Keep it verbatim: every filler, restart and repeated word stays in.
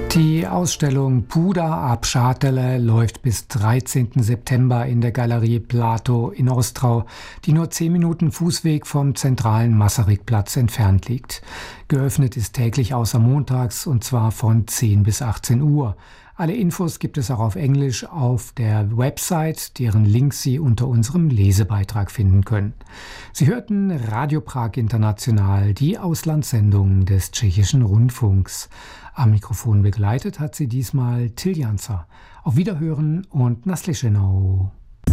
Die Ausstellung Buddha a Přátelé läuft bis dreizehnten September in der Galerie Plato in Ostrau, die nur zehn Minuten Fußweg vom zentralen Masaryk-Platz entfernt liegt. Geöffnet ist täglich außer montags und zwar von zehn bis achtzehn Uhr. Alle Infos gibt es auch auf Englisch auf der Website, deren Link Sie unter unserem Lesebeitrag finden können. Sie hörten Radio Prag International, die Auslandssendung des tschechischen Rundfunks. Am Mikrofon begleitet hat sie diesmal Till Janzer. Auf Wiederhören und Naslyšenou.